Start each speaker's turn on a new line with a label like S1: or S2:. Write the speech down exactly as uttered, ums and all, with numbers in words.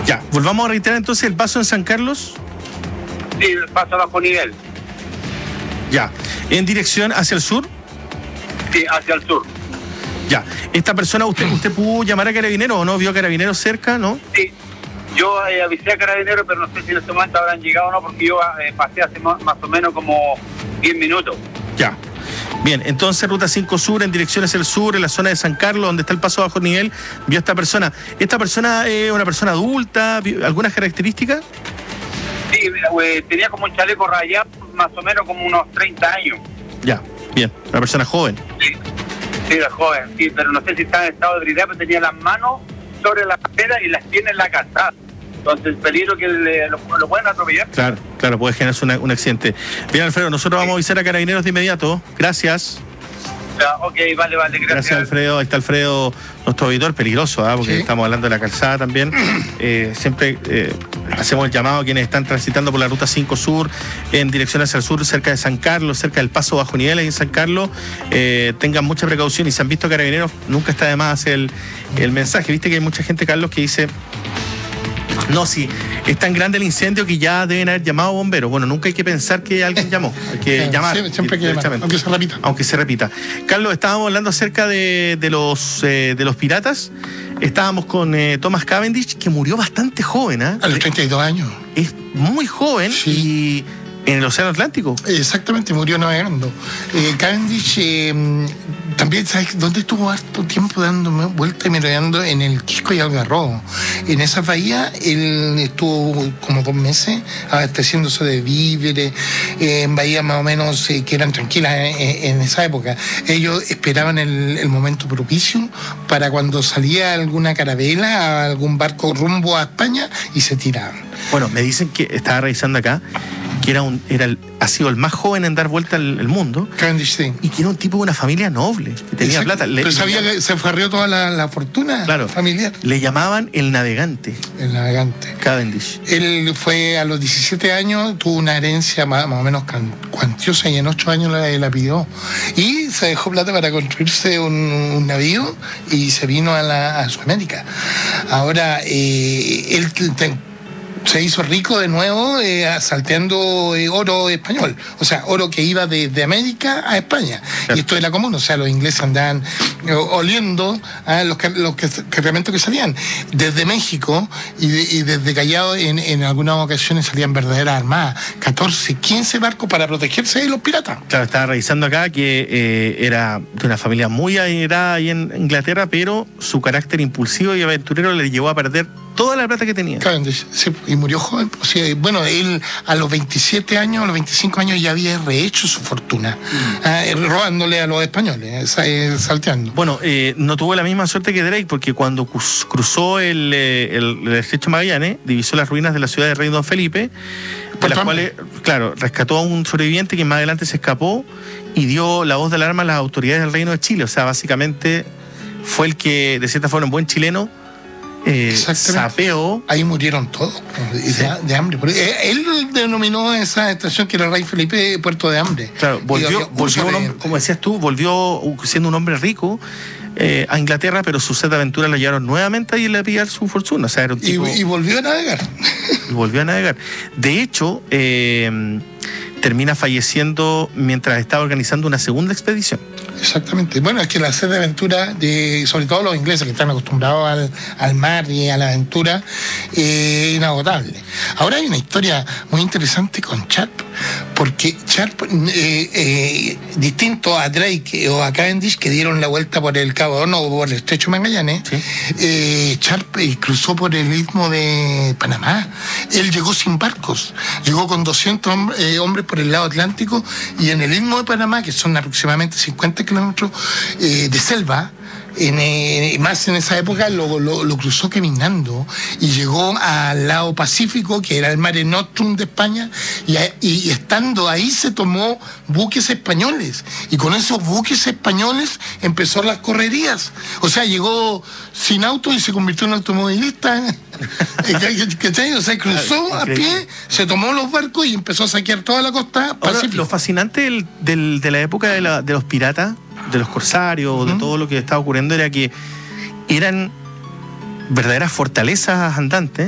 S1: Ya, volvamos a reiterar entonces el paso en San Carlos.
S2: Sí, el paso a bajo nivel.
S1: Ya, en dirección hacia el sur.
S2: Sí, hacia el sur.
S1: Ya, esta persona, ¿usted usted pudo llamar a Carabineros o no? ¿Vio a Carabineros cerca, no?
S2: Sí, yo eh, avisé a Carabineros, pero no sé si en este momento habrán llegado o no, porque yo eh, pasé hace más, más o menos como diez minutos.
S1: Ya. Bien, entonces Ruta cinco Sur, en dirección hacia el sur, en la zona de San Carlos, donde está el paso a bajo nivel, vio a esta persona. ¿Esta persona es eh, una persona adulta? ¿Algunas características?
S2: Sí, eh, tenía como un chaleco rayado, más o menos como unos treinta años.
S1: Ya, bien, una persona joven.
S2: Sí, sí, era joven, sí, pero no sé si estaba en estado de ebriedad, pero tenía las manos sobre la acera y las piernas en la calzada. Entonces el peligro que le, lo, lo pueden atropellar.
S1: Claro, claro, puede generarse una, un accidente. Bien, Alfredo, nosotros vamos a avisar a Carabineros de inmediato. Gracias.
S2: Ya, ok, vale, vale, gracias.
S1: Gracias, Alfredo. Ahí está Alfredo, nuestro auditor, peligroso, ¿eh? Porque sí, estamos hablando de la calzada también. Eh, siempre eh, hacemos el llamado a quienes están transitando por la Ruta cinco Sur, en dirección hacia el sur, cerca de San Carlos, cerca del paso bajo nivel ahí en San Carlos. Eh, tengan mucha precaución y si han visto Carabineros, nunca está de más el, el mensaje. Viste que hay mucha gente, Carlos, que dice... No, sí, es tan grande el incendio que ya deben haber llamado bomberos. Bueno, nunca hay que pensar que alguien llamó, hay que sí, llamar.
S3: Siempre hay que llamar, aunque se repita.
S1: Aunque se repita. Carlos, estábamos hablando acerca de, de, los, eh, de los piratas. Estábamos con eh, Thomas Cavendish, que murió bastante joven. ¿eh?
S3: A los treinta y dos años.
S1: Es muy joven, sí. Y en el Océano Atlántico.
S3: Exactamente, murió navegando. Eh, Cavendish eh, también, ¿sabes dónde estuvo harto tiempo dándome vuelta y merodeando? En el Quisco y Algarrobo. En esa bahía él estuvo como dos meses abasteciéndose de víveres, eh, en bahías más o menos eh, que eran tranquilas en, en esa época. Ellos esperaban el, el momento propicio para cuando salía alguna carabela, algún barco rumbo a España y se tiraban.
S1: Bueno, me dicen que, estaba revisando acá, que era un, era el, ha sido el más joven en dar vuelta al, al mundo.
S3: Cavendish, sí.
S1: Y que era un tipo de una familia noble, que tenía Exacto. plata.
S3: Le, Pero sabía le, que se farrió toda la, la fortuna
S1: claro,
S3: familiar.
S1: Le llamaban el navegante.
S3: El navegante.
S1: Cavendish.
S3: Él fue a los diecisiete años, tuvo una herencia más, más o menos cuantiosa y en ocho años la, la pidió. Y se dejó plata para construirse un, un navío y se vino a, la, a Sudamérica. Ahora, eh, él... Te, se hizo rico de nuevo eh, salteando eh, oro español, o sea, oro que iba de, de América a España. Claro. Y esto era común, o sea, los ingleses andaban eh, oliendo a los, los cargamentos que salían desde México y, de, y desde Callao en, en algunas ocasiones salían verdaderas armadas, catorce, quince barcos para protegerse de los piratas.
S1: Claro, estaba revisando acá que eh, era de una familia muy adinerada ahí en Inglaterra, pero su carácter impulsivo y aventurero le llevó a perder toda la plata que tenía.
S3: Cavendish, sí, y murió joven. O sea, bueno, él a los veintisiete años, a los veinticinco años ya había rehecho su fortuna, mm. eh, robándole a los españoles, eh, salteando.
S1: Bueno, eh, no tuvo la misma suerte que Drake, porque cuando cruzó el, el, el estrecho Magallanes, divisó las ruinas de la ciudad de Rey Don Felipe, de las cuales, claro, rescató a un sobreviviente que más adelante se escapó y dio la voz de alarma a las autoridades del Reino de Chile. O sea, básicamente fue el que, de cierta forma, en buen chileno, Eh, sapeó.
S3: Ahí murieron todos de, sí. de, de hambre. Porque él denominó esa estación que era Rey Felipe Puerto de Hambre.
S1: Claro, volvió, volvió un hombre, como decías tú, volvió siendo un hombre rico eh, a Inglaterra, pero sus set de aventuras lo llevaron nuevamente ahí a pillar su fortuna. O sea, era un tipo,
S3: y, y volvió a navegar.
S1: Y volvió a navegar. De hecho, eh, termina falleciendo mientras estaba organizando una segunda expedición.
S3: Exactamente. Bueno, es que la sed de aventura, de, sobre todo los ingleses que están acostumbrados al, al mar y a la aventura, es eh, inagotable. Ahora hay una historia muy interesante con Sharp, porque Sharp, eh, eh, distinto a Drake o a Cavendish, que dieron la vuelta por el Cabo Horno o por el estrecho Magallanes, ¿sí? eh, Sharp eh, cruzó por el istmo de Panamá. Él llegó sin barcos, llegó con doscientos hombres, eh, hombres por el lado Atlántico, y en el istmo de Panamá, que son aproximadamente cincuenta kilómetros eh, de selva, en, eh, más en esa época lo, lo, lo cruzó caminando y llegó al lado Pacífico, que era el Mare Nostrum de España, y, y estando ahí se tomó buques españoles, y con esos buques españoles empezó las correrías. O sea, llegó sin auto y se convirtió en automovilista. ¿Cachai? O sea, cruzó a pie, se tomó los barcos y empezó a saquear toda la costa pacífica.
S1: Ahora, lo fascinante del, del, de la época de, la, de los piratas, de los corsarios, uh-huh. de todo lo que estaba ocurriendo, era que eran verdaderas fortalezas andantes